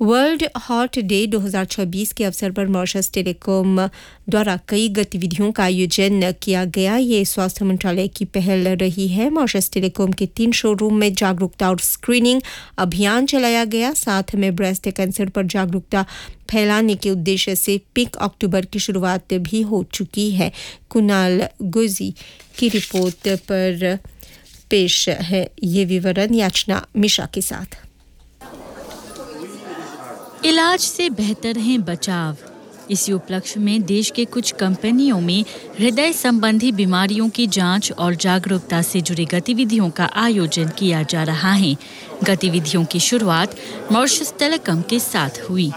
World heart day 2026 के अवसर पर मॉरिशस टेलीकॉम द्वारा कई गतिविधियों का आयोजन किया गया। ये स्वास्थ्य मंत्रालय की पहल रही है। मॉरिशस टेलीकॉम के 3 शोरूम में जागरूकता और स्क्रीनिंग अभियान चलाया गया। साथ में ब्रेस्ट कैंसर पर जागरूकता फैलाने के उद्देश्य से पिंक अक्टूबर की शुरुआत भी हो चुकी है। कुणाल गुजी की रिपोर्ट पर पेश है ये विवरण याचना मिश्रा के साथ। इलाज से बेहतर है बचाव। इसी उपलक्ष्य में देश के कुछ कंपनियों में हृदय संबंधी बीमारियों की जांच और जागरूकता से जुड़ी गतिविधियों का आयोजन किया जा रहा है। गतिविधियों की शुरुआत मॉरिशस टेलीकॉम के साथ हुई।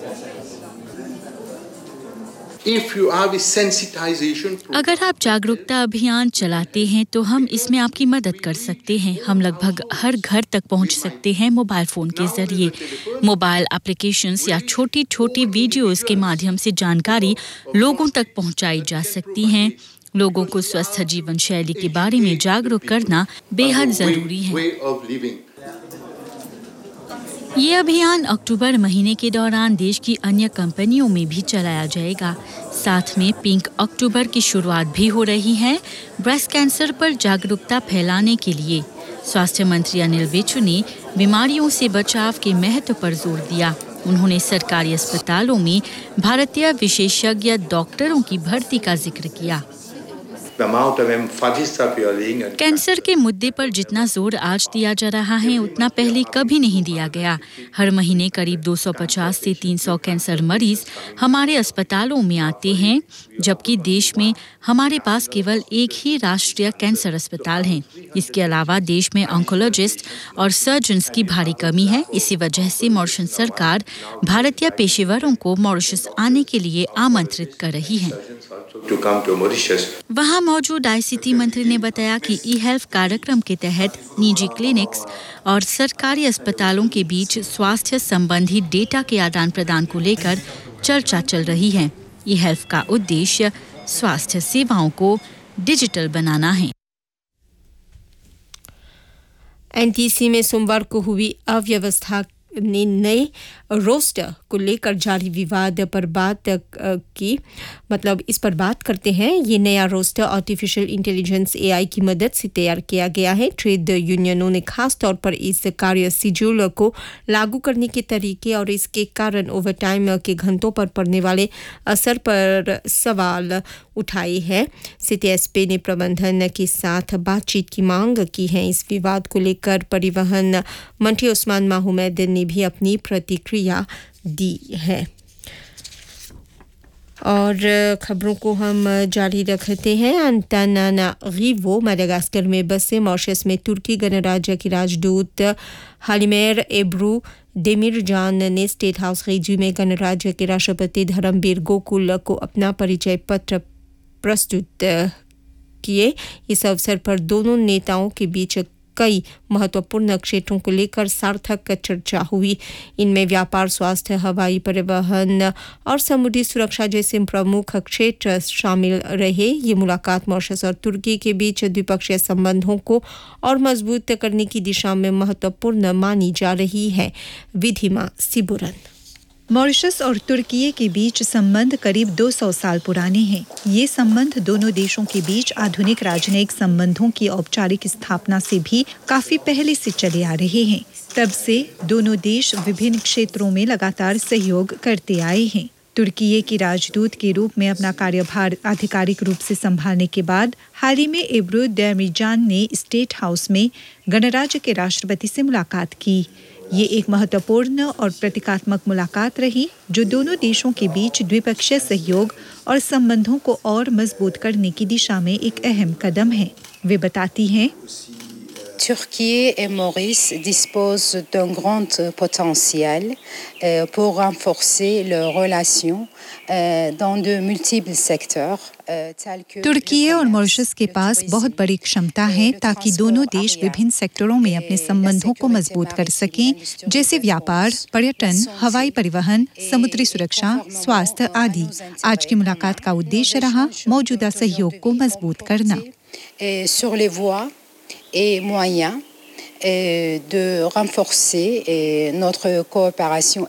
अगर आप जागरूकता अभियान चलाते हैं तो हम इसमें आपकी मदद कर सकते हैं। हम लगभग हर घर तक पहुंच सकते हैं मोबाइल फोन के जरिए। मोबाइल एप्लीकेशंस या छोटी-छोटी वीडियोस के माध्यम से जानकारी लोगों तक पहुंचाई जा सकती है। लोगों को स्वस्थ जीवन शैली के बारे में जागरूक करना बेहद जरूरी है। ये अभियान अक्टूबर महीने के दौरान देश की अन्य कंपनियों में भी चलाया जाएगा। साथ में पिंक अक्टूबर की शुरुआत भी हो रही है। ब्रेस्ट कैंसर पर जागरूकता फैलाने के लिए स्वास्थ्य मंत्री अनिल विज ने बीमारियों से बचाव के महत्व पर जोर दिया। उन्होंने सरकारी अस्पतालों में भारतीय विशेषज्ञ डॉक्टरों की भर्ती का जिक्र किया। कैंसर के मुद्दे पर जितना जोर आज दिया जा रहा है उतना पहले कभी नहीं दिया गया। हर महीने करीब 250 से 300 कैंसर मरीज हमारे अस्पतालों में आते हैं, जबकि देश में हमारे पास केवल एक ही राष्ट्रीय कैंसर अस्पताल है। इसके अलावा देश में ऑन्कोलॉजिस्ट और सर्जन्स की भारी कमी है। इसी वजह से मॉरिशस सरकार भारतीय पेशेवरों को मॉरिशस आने के लिए आमंत्रित कर रही है। वहाँ मौजूद आईसीटी मंत्री ने बताया कि ई हेल्थ कार्यक्रम के तहत निजी क्लिनिक्स और सरकारी अस्पतालों के बीच स्वास्थ्य संबंधी डेटा के आदान प्रदान को लेकर चर्चा चल रही है। ई हेल्थ का उद्देश्य स्वास्थ्य सेवाओं को डिजिटल बनाना है। एनटीसी में सोमवार को हुई अव्यवस्था ने नए रोस्टर को लेकर जारी विवाद पर बात की। इस पर बात करते हैं। ये नया रोस्टर आर्टिफिशियल इंटेलिजेंस एआई की मदद से तैयार किया गया है। ट्रेड यूनियनों ने खास तौर पर इस कार्य शेड्यूल को लागू करने के तरीके और इसके कारण ओवरटाइम के घंटों पर पड़ने वाले असर पर सवाल उठाए हैं। सीटीएसपी ने प्रबंधन के साथ बातचीत की मांग की है। इस विवाद को लेकर परिवहन मंत्री उस्मान माहमूद ने भी अपनी प्रतिक्रिया दी है। और खबरों को हम जारी रखते हैं। अंतानानारिवो मडागास्कर में बसे मॉरिशस में तुर्की गणराज्य की राजदूत हालिमेर एब्रू डेमिरजान ने स्टेट हाउस रेजी में गणराज्य के राष्ट्रपति धर्मवीर गोकुल को अपना परिचय पत्र प्रस्तुत किए। इस अवसर पर दोनों नेताओं के बीच कई महत्वपूर्ण क्षेत्रों को लेकर सार्थक चर्चा हुई। इनमें व्यापार, स्वास्थ्य, हवाई परिवहन और समुद्री सुरक्षा जैसे प्रमुख क्षेत्र शामिल रहे। ये मुलाकात मॉरिशस और तुर्की के बीच द्विपक्षीय संबंधों को और मजबूत करने की दिशा में महत्वपूर्ण मानी जा रही है। विधिमा सिबुरन। मॉरिशस और तुर्की के बीच संबंध करीब 200 साल पुराने हैं। ये संबंध दोनों देशों के बीच आधुनिक राजनयिक संबंधों की औपचारिक स्थापना से भी काफी पहले से चले आ रहे हैं। तब से दोनों देश विभिन्न क्षेत्रों में लगातार सहयोग करते आए हैं। तुर्की की राजदूत के रूप में अपना कार्यभार आधिकारिक रूप से संभालने के बाद हाल ही में एब्रू डेमिरजान ने स्टेट हाउस में गणराज्य के राष्ट्रपति से मुलाकात की। ये एक महत्वपूर्ण और प्रतीकात्मक मुलाकात रही जो दोनों देशों के बीच द्विपक्षीय सहयोग और संबंधों को और मजबूत करने की दिशा में एक अहम कदम है। वे बताती हैं, Turquie et Maurice disposent d'un grand potentiel pour renforcer leurs relations dans de multiples secteurs tels que तुर्की और मॉरिशस के पास बहुत बड़ी क्षमता है ताकि दोनों देश विभिन्न सेक्टरों में अपने संबंधों को मजबूत कर सकें, जैसे व्यापार, पर्यटन, हवाई परिवहन, समुद्री सुरक्षा, स्वास्थ्य आदि। आज की मुलाकात का उद्देश्य रहा मौजूदा सहयोग को मजबूत करना। Sur les voies et moyens de renforcer notre coopération